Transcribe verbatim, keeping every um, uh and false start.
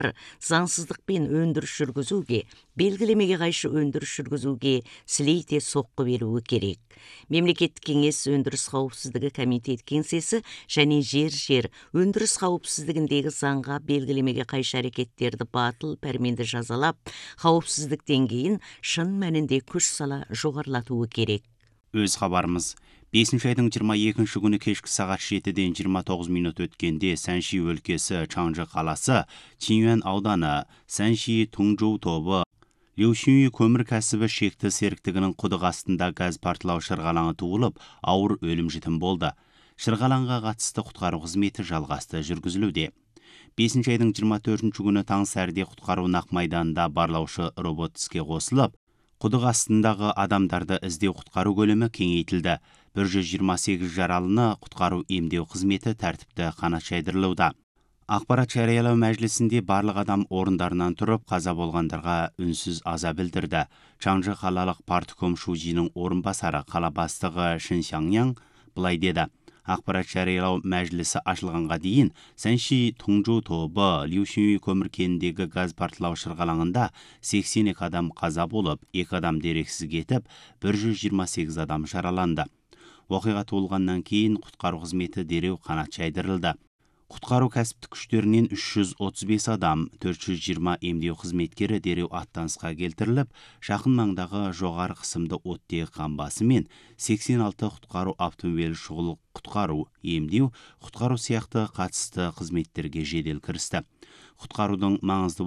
заңсыздықпен өндіріс жүргізуге, белгілемеге қайшы өндіріс жүргізуге сілейте соққы беруі керек. Мемлекеттік кеңес өндіріс қауіпсіздігі комитет кеңсесі және жер-жер өндіріс қауіпсіздігіндегі заңға белгілемеге қайшы әрекеттерді батыл пәрменді жазалап, қауіпсіздік деңгейін шын мәнінде күш сала жоғарылатуы керек. Өз хабарымыз. бесінші айдың жиырма екінші күні кешкі сағат жетіден жиырма тоғыз минут өткенде Сәнши өлкесі Чаңжы қаласы, Чинюан ауданы, Сәнши Туңжоу тобы, Леушинүй көмір кәсібі шекті серіктігінің құдық астында газ партылау шырғалаңы туылып, ауыр өлім жітім болды. Шырғалаңға қатысты құтқару қызметі жалғасты жүргізілуде. бесінші айдың жиырма төртінші күні таң сәріде құтқару нақ майданында барлаушы робот іске қосылып, құдық астындағы адамдарды іздеу құтқару көлемі кеңейтілді. бір жүз жиырма сегіз жаралыны құтқару емдеу қызметі тәртіпті қанат жайдырылуда. Ақпарат жариялау мәжілісінде барлық адам орындарынан тұрып, қаза болғандарға үнсіз аза білдірді. Чаңжы қалалық партком Шужинің орынбасары қала бастығы Шин Шаңяң былай деді. Ақпарат жариялау мәжілісі ашылғанға дейін Сәнши Туңжоу тобы Леушинүй көмір кеніндегі газ партылау шырғалаңында сексен екі адам қаза болып, екі адам дерексіз кетіп, бір жүз жиырма сегіз адам жараланды. Оқиға туылғаннан кейін құтқару қызметі дереу қанат жайдырылды. Құтқару кәсіптік күштерінен үш жүз отыз бес адам, төрт жүз жиырма емдеу қызметкері дереу аттанысқа келтіріліп, жақын маңдағы жоғары қысымды оттегі қамбасы мен сексен алты құтқару автомобилі шұғыл құтқару, емдеу, құтқару сияқты қатысты қызметтерге жедел кірісті. Құтқарудың маңызды